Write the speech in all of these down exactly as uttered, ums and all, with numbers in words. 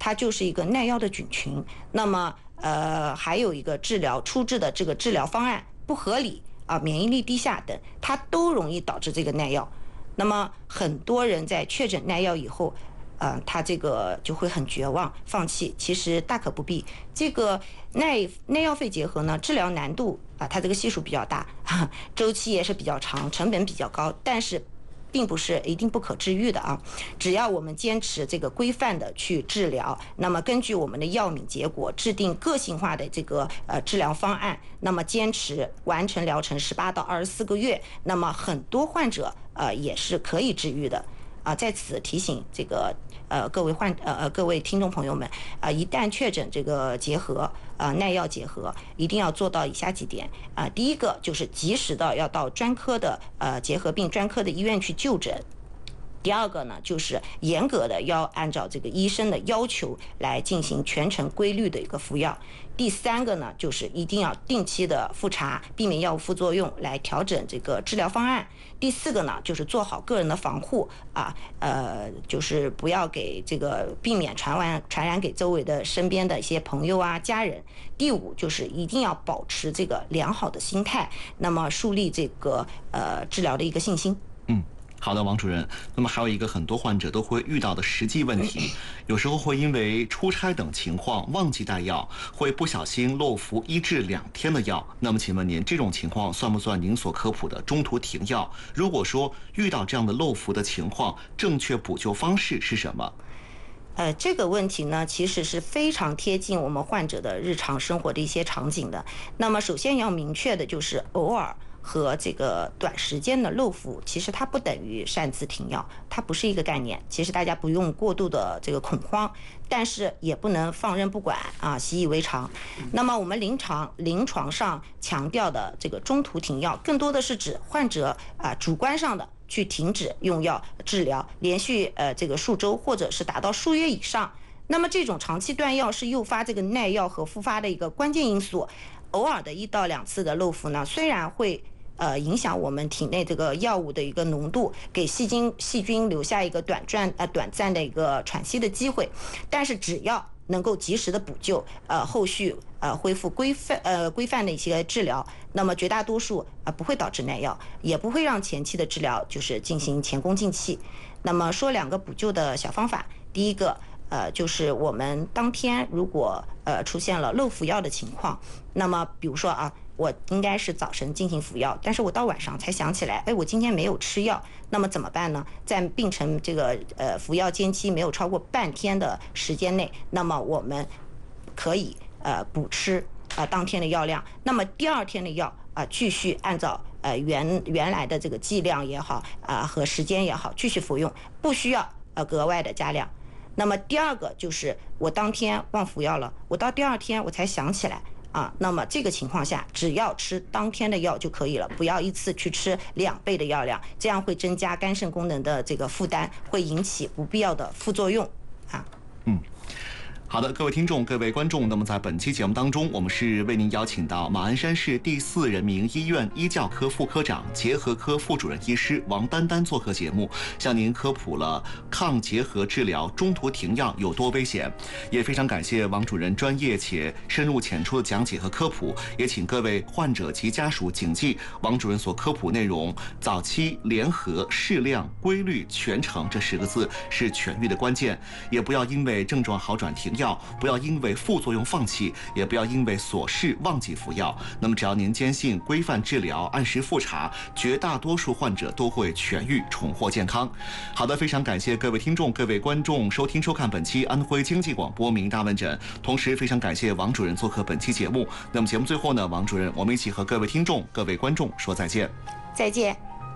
它就是一个耐药的菌群。那么呃还有一个治疗初治的这个治疗方案不合理啊，免疫力低下等，它都容易导致这个耐药。那么很多人在确诊耐药以后，呃，他这个就会很绝望，放弃。其实大可不必。这个耐耐药肺结核呢，治疗难度啊，它这个系数比较大，周期也是比较长，成本比较高，但是并不是一定不可治愈的啊。只要我们坚持这个规范的去治疗，那么根据我们的药敏结果制定个性化的这个呃治疗方案，那么坚持完成疗程十八到二十四个月，那么很多患者呃也是可以治愈的。啊，在此提醒这个呃各位患呃呃各位听众朋友们啊、呃，一旦确诊这个结核啊、呃、耐药结核，一定要做到以下几点啊、呃。第一个就是及时的要到专科的呃结核病专科的医院去就诊。第二个呢，就是严格的要按照这个医生的要求来进行全程规律的一个服药。第三个呢，就是一定要定期的复查，避免药物副作用，来调整这个治疗方案。第四个呢，就是做好个人的防护啊，呃，就是不要给这个避免传染传染给周围的身边的一些朋友啊、家人。第五就是一定要保持这个良好的心态，那么树立这个呃治疗的一个信心。 嗯。好的，王主任。那么还有一个很多患者都会遇到的实际问题，有时候会因为出差等情况忘记带药，会不小心漏服一至两天的药。那么请问您，这种情况算不算您所科普的中途停药？如果说遇到这样的漏服的情况，正确补救方式是什么？ 呃，这个问题呢，其实是非常贴近我们患者的日常生活的一些场景的。那么首先要明确的就是偶尔和这个短时间的漏服，其实它不等于擅自停药，它不是一个概念。其实大家不用过度的这个恐慌，但是也不能放任不管啊，习以为常。那么我们临床临床上强调的这个中途停药，更多的是指患者啊主观上的去停止用药治疗，连续呃这个数周或者是达到数月以上。那么这种长期断药是诱发这个耐药和复发的一个关键因素。偶尔的一到两次的漏服呢，虽然会呃影响我们体内这个药物的一个浓度，给细菌细菌留下一个短暂呃短暂的一个喘息的机会，但是只要能够及时的补救，呃后续呃恢复规范呃规范的一些治疗，那么绝大多数啊、呃、不会导致耐药，也不会让前期的治疗就是进行前功尽弃。那么说两个补救的小方法，第一个呃，就是我们当天如果呃出现了漏服药的情况，那么比如说啊，我应该是早晨进行服药，但是我到晚上才想起来，哎，我今天没有吃药，那么怎么办呢？在病程这个呃服药间期没有超过半天的时间内，那么我们可以呃补吃呃当天的药量，那么第二天的药啊、呃、继续按照呃原原来的这个剂量也好啊、呃、和时间也好继续服用，不需要呃额外的加量。那么第二个就是我当天忘服药了，我到第二天我才想起来啊，那么这个情况下只要吃当天的药就可以了，不要一次去吃两倍的药量，这样会增加肝肾功能的这个负担，会引起不必要的副作用啊。 嗯。好的，各位听众、各位观众，那么在本期节目当中，我们是为您邀请到马鞍山市第四人民医院医教科副科长、结核科副主任医师王丹丹做客节目，向您科普了抗结核治疗中途停药有多危险。也非常感谢王主任专业且深入浅出的讲解和科普，也请各位患者及家属谨记王主任所科普内容：早期、联合、适量、规律、全程这十个字是痊愈的关键。也不要因为症状好转停药，不要因为副作用放弃，也不要因为琐事忘记服药。那么只要您坚信规范治疗、按时复查，绝大多数患者都会痊愈，重获健康。好的，非常感谢各位听众、各位观众收听收看本期安徽经济广播名医大问诊，同时非常感谢王主任做客本期节目。那么节目最后呢，王主任，我们一起和各位听众、各位观众说再见。 再见。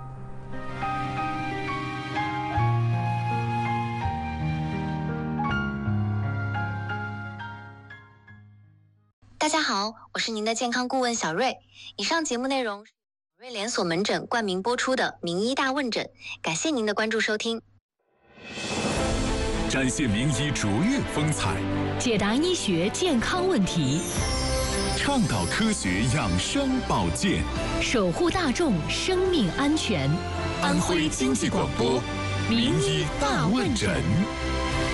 大家好，我是您的健康顾问小瑞。以上节目内容是小瑞连锁门诊冠名播出的名医大问诊，感谢您的关注收听。 展现名医卓越风采， 解答医学健康问题， 倡导科学养生保健， 守护大众生命安全。 安徽经济广播名医大问诊。